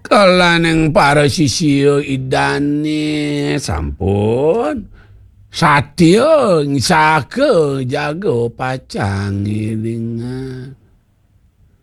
Kelaneng para sisiyo idane sampun satya ngisake jago pacang ilingan.